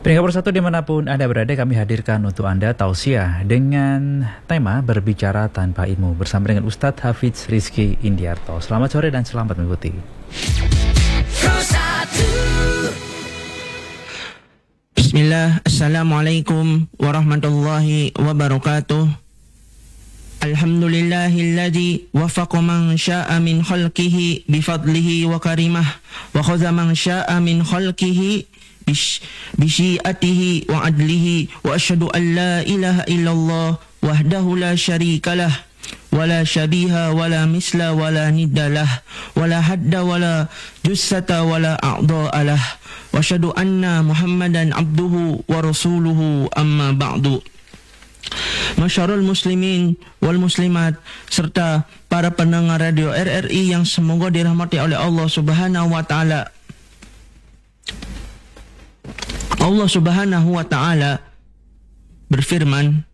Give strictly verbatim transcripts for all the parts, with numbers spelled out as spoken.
Pendengar Persatu dimanapun Anda berada, kami hadirkan untuk Anda tausiah dengan tema berbicara tanpa ilmu bersama dengan Ustadz Hafidz Rizky Indiarto. Selamat sore dan selamat mengikuti. Bismillah, Assalamualaikum warahmatullahi wabarakatuh. Alhamdulillahilladzi wafaqa man sya'a min khalqihi bifadlihi wa karimah wa khadha man sya'a min khalqihi bisyiatihi wa adlihi wa asyhadu an la ilaha illallah wahdahu la syarikalah wa la syabiha wa la misla wa la niddalah wa la hadda wa la jussata wa la a'dha'alah wa asyhadu anna Muhammadan abduhu wa rasuluhu amma ba'du. Masyarul muslimin wal muslimat serta para pendengar radio R R I yang semoga dirahmati oleh Allah Subhanahu wa taala. Allah Subhanahu wa taala berfirman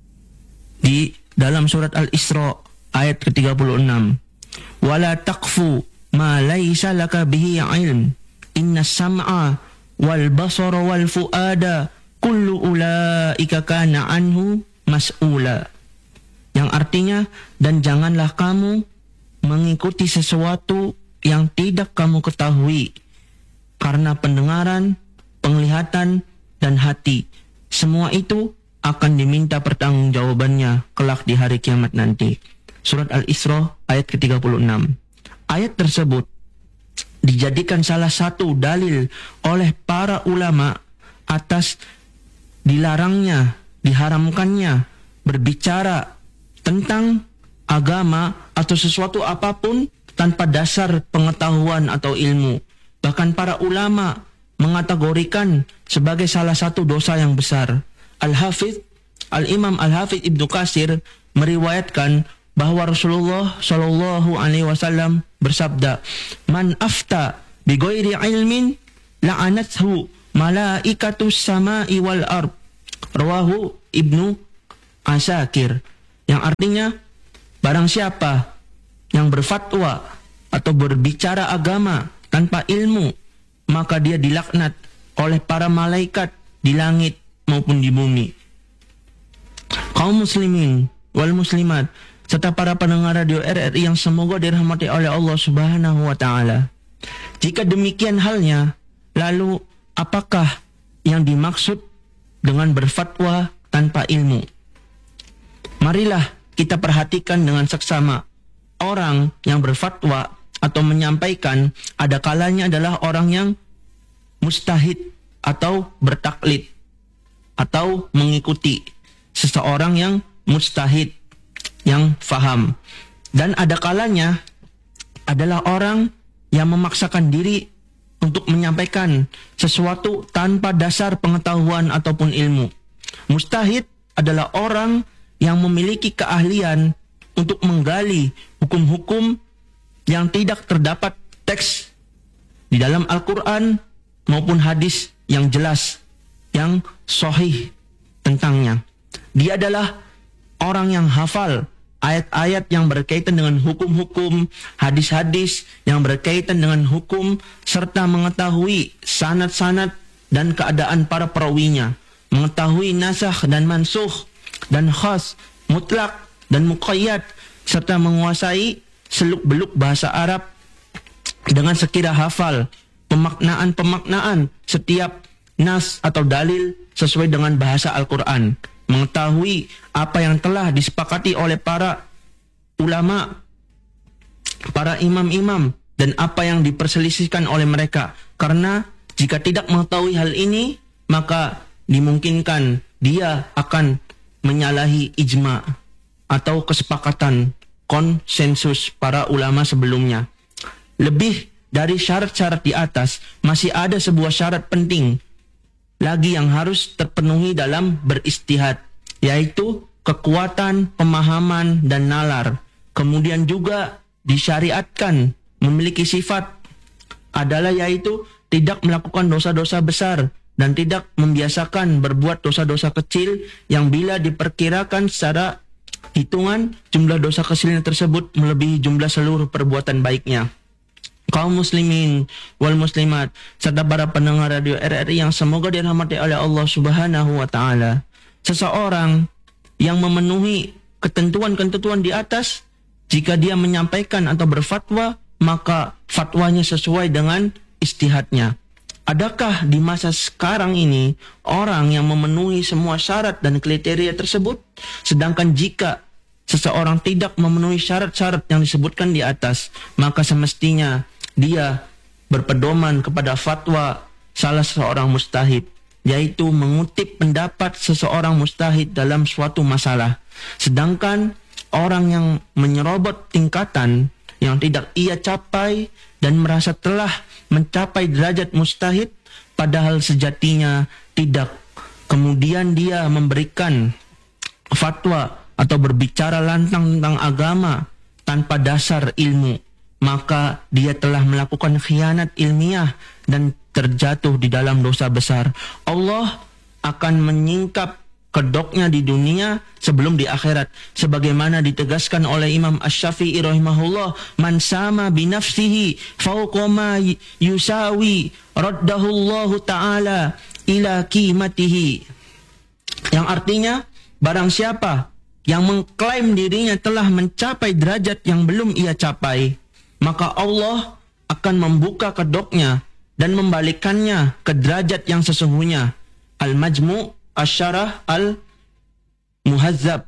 di dalam surat Al-Isra ayat ke tiga puluh enam. Wala taqfu ma laisa laka bihi ilm. Innas sam'a wal basara wal fuada kullu ulaika kana anhu mas'ula. Yang artinya, dan janganlah kamu mengikuti sesuatu yang tidak kamu ketahui, karena pendengaran, penglihatan, dan hati, semua itu akan diminta pertanggungjawabannya kelak di hari kiamat nanti. Surat Al-Isra ayat ke tiga puluh enam. Ayat tersebut dijadikan salah satu dalil oleh para ulama atas dilarangnya, diharamkannya berbicara tentang agama atau sesuatu apapun tanpa dasar pengetahuan atau ilmu. Bahkan para ulama mengategorikan sebagai salah satu dosa yang besar. Al-Hafidz, Al-Imam Al-Hafidz Ibnu Katsir meriwayatkan bahwa Rasulullah Shallallahu Alaihi Wasallam bersabda, "Man afta bi ghairi ilmin la'anathu malaikatus sama'i wal ard." Rawahu Ibnu Asakir. Yang artinya, barang siapa yang berfatwa atau berbicara agama tanpa ilmu, maka dia dilaknat oleh para malaikat di langit maupun di bumi. Kaum muslimin wal muslimat serta para pendengar radio R R I yang semoga dirahmati oleh Allah Subhanahu wa taala. Jika demikian halnya, lalu apakah yang dimaksud dengan berfatwa tanpa ilmu? Marilah kita perhatikan dengan seksama. Orang yang berfatwa atau menyampaikan ada kalanya adalah orang yang mustahid atau bertaklid atau mengikuti seseorang yang mustahid, yang faham. Dan ada kalanya adalah orang yang memaksakan diri untuk menyampaikan sesuatu tanpa dasar pengetahuan ataupun ilmu. Mustahid adalah orang yang memiliki keahlian untuk menggali hukum-hukum yang tidak terdapat teks di dalam Al-Quran maupun hadis yang jelas, yang sahih tentangnya. Dia adalah orang yang hafal ayat-ayat yang berkaitan dengan hukum-hukum, hadis-hadis yang berkaitan dengan hukum, serta mengetahui sanad-sanad dan keadaan para perawinya, mengetahui nasakh dan mansukh, dan khas, mutlak, dan muqayyad, serta menguasai seluk-beluk bahasa Arab dengan sekira hafal pemaknaan-pemaknaan setiap nas atau dalil sesuai dengan bahasa Al-Quran, mengetahui apa yang telah disepakati oleh para ulama, para imam-imam, dan apa yang diperselisihkan oleh mereka. Karena jika tidak mengetahui hal ini, maka dimungkinkan dia akan menyalahi ijma atau kesepakatan konsensus para ulama sebelumnya. Lebih dari syarat-syarat di atas, masih ada sebuah syarat penting lagi yang harus terpenuhi dalam beristihad, yaitu kekuatan pemahaman dan nalar. Kemudian juga disyariatkan memiliki sifat adalah yaitu tidak melakukan dosa-dosa besar dan tidak membiasakan berbuat dosa-dosa kecil yang bila diperkirakan secara hitungan jumlah dosa kecilnya tersebut melebihi jumlah seluruh perbuatan baiknya. kaum muslimin wal muslimat serta para pendengar radio R R I yang semoga dirahmati oleh Allah Subhanahu wa taala. Seseorang yang memenuhi ketentuan-ketentuan di atas, jika dia menyampaikan atau berfatwa, maka fatwanya sesuai dengan ijtihadnya. Adakah di masa sekarang ini orang yang memenuhi semua syarat dan kriteria tersebut? Sedangkan jika seseorang tidak memenuhi syarat-syarat yang disebutkan di atas, maka semestinya dia berpedoman kepada fatwa salah seorang mujtahid, yaitu mengutip pendapat seseorang mujtahid dalam suatu masalah. Sedangkan orang yang menyerobot tingkatan yang tidak ia capai dan merasa telah mencapai derajat mujtahid, padahal sejatinya tidak, kemudian dia memberikan fatwa atau berbicara lantang tentang agama tanpa dasar ilmu, maka dia telah melakukan khianat ilmiah dan terjatuh di dalam dosa besar. Allah akan menyingkap kedoknya di dunia sebelum di akhirat, sebagaimana ditegaskan oleh Imam Asy-Syafi'i rahimahullah, man sama binafsihi fawqa ma yusawi raddahullahu ta'ala ila qimatihi, yang artinya barang siapa yang mengklaim dirinya telah mencapai derajat yang belum ia capai, maka Allah akan membuka kedoknya dan membalikannya ke derajat yang sesungguhnya. Al-Majmu' Asy-Syarah Al-Muhazzab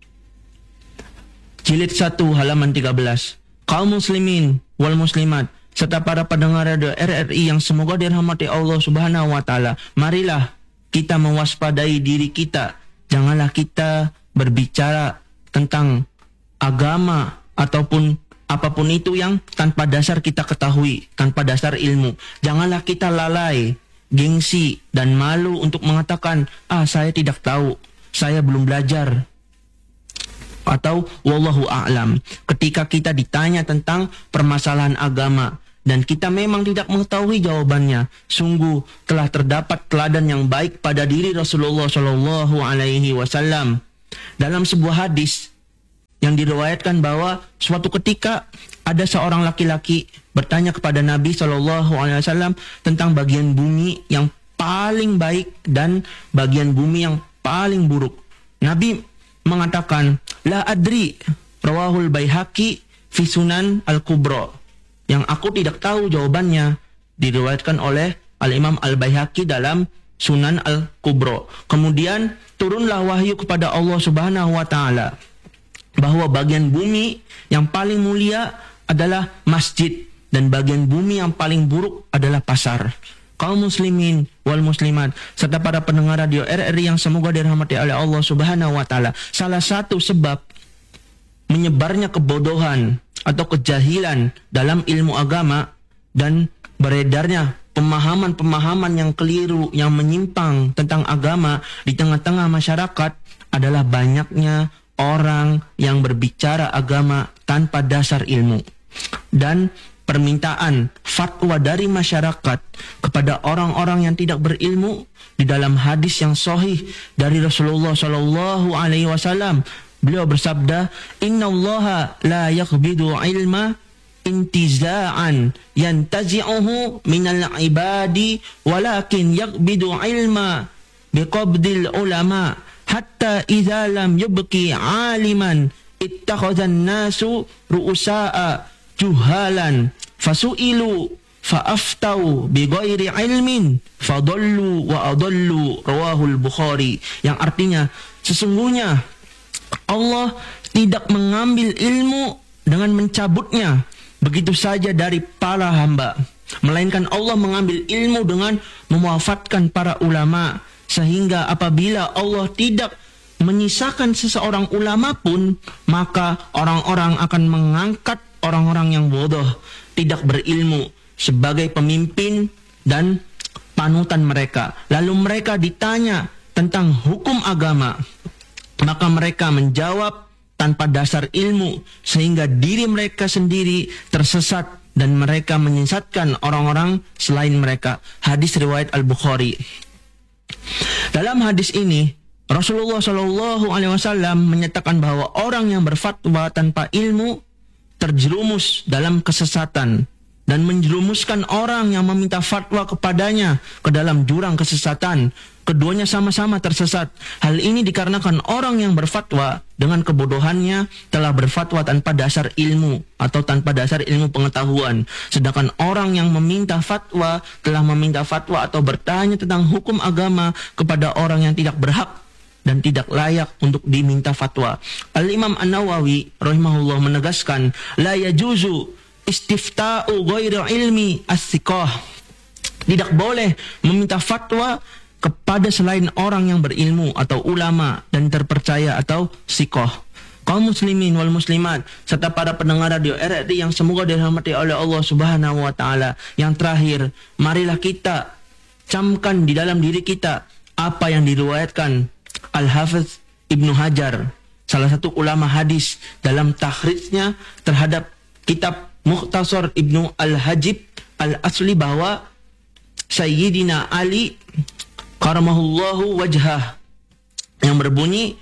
jilid satu halaman tiga belas. Kaum muslimin wal muslimat serta para pendengar radio R R I yang semoga dirahmati Allah Subhanahu wa taala, marilah kita mewaspadai diri kita. Janganlah kita berbicara tentang agama ataupun apapun itu yang tanpa dasar kita ketahui, tanpa dasar ilmu. Janganlah kita lalai, gengsi, dan malu untuk mengatakan, ah saya tidak tahu, saya belum belajar, atau wallahu a'lam. Ketika kita ditanya tentang permasalahan agama dan kita memang tidak mengetahui jawabannya, sungguh telah terdapat teladan yang baik pada diri Rasulullah Shallallahu Alaihi Wasallam. Dalam sebuah hadis yang diriwayatkan bahwa suatu ketika ada seorang laki-laki bertanya kepada Nabi Shallallahu Alaihi Wasallam tentang bagian bumi yang paling baik dan bagian bumi yang paling buruk. Nabi mengatakan, la adri, rawahul Baihaqi fi Sunan Al-Kubra, yang aku tidak tahu jawabannya, diriwayatkan oleh Al-Imam Al-Baihaqi dalam Sunan Al-Kubra. Kemudian turunlah wahyu kepada Allah Subhanahu wa taala bahwa bagian bumi yang paling mulia adalah masjid dan bagian bumi yang paling buruk adalah pasar. Kaum muslimin wal muslimat serta para pendengar radio R R I yang semoga dirahmati oleh Allah Subhanahu wa taala, salah satu sebab menyebarnya kebodohan atau kejahilan dalam ilmu agama dan beredarnya pemahaman-pemahaman yang keliru, yang menyimpang tentang agama di tengah-tengah masyarakat adalah banyaknya orang yang berbicara agama tanpa dasar ilmu dan permintaan fatwa dari masyarakat kepada orang-orang yang tidak berilmu. Di dalam hadis yang sahih dari Rasulullah Shallallahu Alaihi Wasallam, beliau bersabda, Inna Allaha la yaqbidu ilma intiza'an yantazi'uhu minal ibadi walakin yaqbidu ilma biqabdil ulama hatta idza lam yubqi aliman ittakhadhan nasu ru'usa'a juhalan fasu'ilu fa'aftau bighairi ilmin fadallu wa adallu, rawahul Bukhari, yang artinya sesungguhnya Allah tidak mengambil ilmu dengan mencabutnya begitu saja dari para hamba, melainkan Allah mengambil ilmu dengan mewafatkan para ulama, sehingga apabila Allah tidak menyisakan seseorang ulama pun, maka orang-orang akan mengangkat orang-orang yang bodoh, tidak berilmu sebagai pemimpin dan panutan mereka. Lalu mereka ditanya tentang hukum agama, maka mereka menjawab tanpa dasar ilmu, sehingga diri mereka sendiri tersesat dan mereka menyesatkan orang-orang selain mereka. Hadis riwayat Al-Bukhari. Dalam hadis ini Rasulullah Shallallahu Alaihi Wasallam menyatakan bahwa orang yang berfatwa tanpa ilmu terjerumus dalam kesesatan dan menjerumuskan orang yang meminta fatwa kepadanya ke dalam jurang kesesatan. Keduanya sama-sama tersesat. Hal ini dikarenakan orang yang berfatwa dengan kebodohannya telah berfatwa tanpa dasar ilmu atau tanpa dasar ilmu pengetahuan. Sedangkan orang yang meminta fatwa telah meminta fatwa atau bertanya tentang hukum agama kepada orang yang tidak berhak dan tidak layak untuk diminta fatwa. Al-Imam An-Nawawi rahimahullah menegaskan, la yajuzu istifta'u ghairi ilmi as-siqah. Tidak boleh meminta fatwa kepada selain orang yang berilmu atau ulama dan terpercaya atau siqah. Kaum muslimin wal muslimat serta para pendengar radio R R I yang semoga dirahmati oleh Allah Subhanahu wa taala. Yang terakhir, marilah kita camkan di dalam diri kita apa yang diriwayatkan Al-Hafiz Ibnu Hajar, salah satu ulama hadis, dalam takhrijnya terhadap kitab Mukhtasar Ibnu Al-Hajib Al-Asli, bahwa Sayyidina Ali karamahullahu wajhah, yang berbunyi,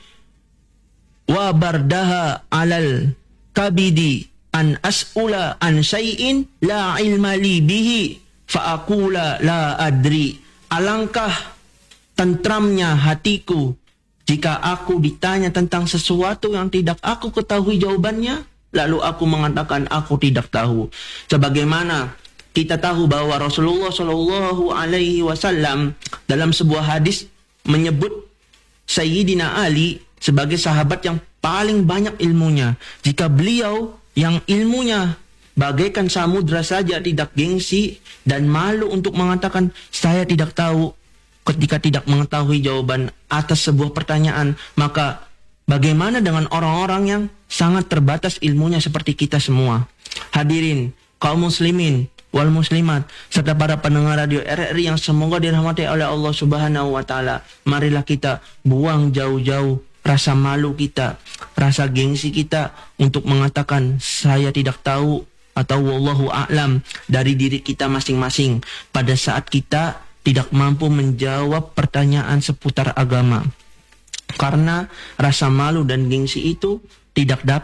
wa bardaha alal kabidi an as'ula an syai'in la ilma li bihi fa aqula la adri. Alangkah tentramnya hatiku jika aku ditanya tentang sesuatu yang tidak aku ketahui jawabannya, lalu aku mengatakan aku tidak tahu. Sebagaimana kita tahu bahwa Rasulullah Shallallahu Alaihi Wasallam dalam sebuah hadis menyebut Sayyidina Ali sebagai sahabat yang paling banyak ilmunya. Jika beliau yang ilmunya bagaikan samudra saja tidak gengsi dan malu untuk mengatakan saya tidak tahu ketika tidak mengetahui jawaban atas sebuah pertanyaan, maka bagaimana dengan orang-orang yang sangat terbatas ilmunya seperti kita semua? Hadirin kaum muslimin wal muslimat serta para pendengar radio R R I yang semoga dirahmati oleh Allah Subhanahu wa taala, marilah kita buang jauh-jauh rasa malu kita, rasa gengsi kita untuk mengatakan saya tidak tahu atau wallahu a'lam dari diri kita masing-masing pada saat kita tidak mampu menjawab pertanyaan seputar agama. Karena rasa malu dan gengsi itu tidak dapat